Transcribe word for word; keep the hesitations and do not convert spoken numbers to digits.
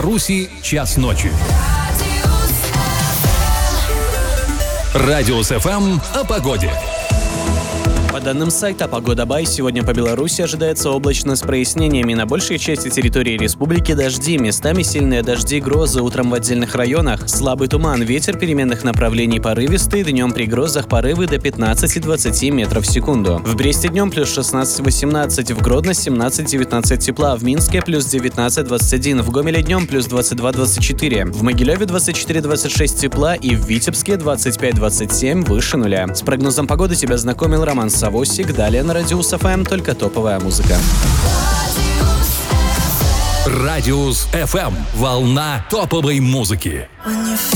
Беларуси час ночи. Радиус эф эм о погоде. По данным сайта «Погода Бай», сегодня по Беларуси ожидается облачно с прояснениями. На большей части территории республики дожди, местами сильные дожди, грозы, утром в отдельных районах. Слабый туман, ветер переменных направлений порывистый, днем при грозах порывы до пятнадцати-двадцати метров в секунду. В Бресте днем плюс шестнадцать-восемнадцать, в Гродно семнадцать-девятнадцать тепла, в Минске плюс девятнадцать-двадцать один, в Гомеле днем плюс двадцать два-двадцать четыре, в Могилеве двадцать четыре-двадцать шесть тепла и в Витебске двадцать пять-двадцать семь выше нуля. С прогнозом погоды тебя знакомил Роман Савосик. Далее на Радиус эф эм только топовая музыка. Радиус эф эм. Волна топовой музыки.